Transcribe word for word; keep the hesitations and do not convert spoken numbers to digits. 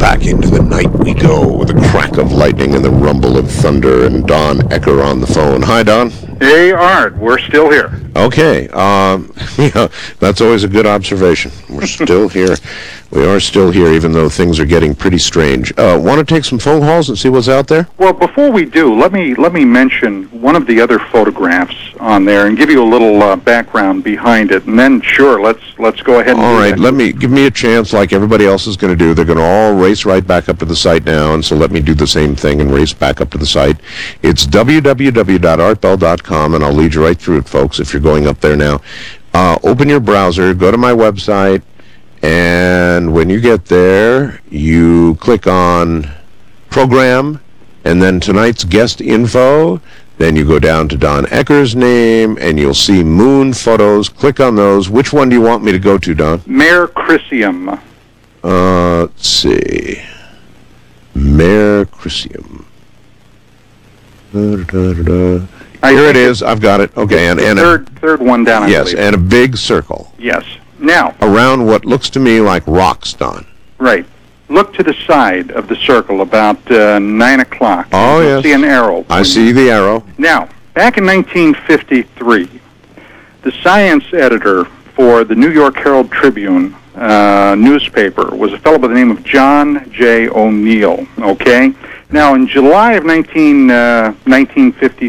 back into the night we go with a crack of lightning and the rumble of thunder, and Don Ecker on the phone. Hi, Don. Hey, Art. We're still here. Okay. Um, yeah, that's always a good observation. We're still here. We are still here, even though things are getting pretty strange. Uh, want to take some phone calls and see what's out there? Well, before we do, let me let me mention one of the other photographs on there and give you a little uh, background behind it, and then sure, let's let's go ahead and all do right. that. Let me give me a chance, like everybody else is going to do. They're going to all race right back up to the site now, and so let me do the same thing and race back up to the site. It's w w w dot art bell dot com, and I'll lead you right through it, folks. If you're going up there now, uh, open your browser, go to my website. And when you get there, you click on Program, and then tonight's guest info. Then you go down to Don Ecker's name, and you'll see moon photos. Click on those. Which one do you want me to go to, Don? Mare Crisium. Uh, let's see. Mare Crisium. Da, da, da, da. Here it is. I've got it. Okay, and, and third a, third one down. I yes, believe. and a big circle. Yes. Now, around what looks to me like rocks, Don. Right. Look to the side of the circle about uh, nine o'clock. Oh, You'll yes. see an arrow. I see the arrow. Now, back in nineteen fifty-three, the science editor for the New York Herald Tribune uh, newspaper was a fellow by the name of John J. O'Neill, okay? Now, in July of nineteen, uh, nineteen fifty-three,